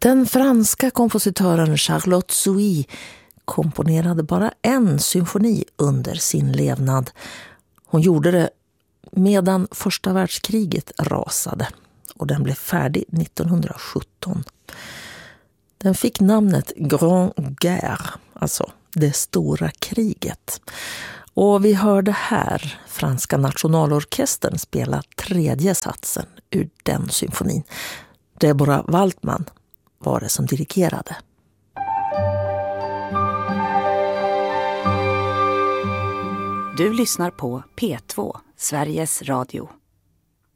Den franska kompositören Charlotte Souy komponerade bara en symfoni under sin levnad. Hon gjorde det medan första världskriget rasade och den blev färdig 1917. Den fick namnet Grand Guerre, alltså det stora kriget. Och vi hörde här franska nationalorkestern spela tredje satsen ur den symfonin. Deborah Waldman var det som dirigerade. Du lyssnar på P2, Sveriges Radio.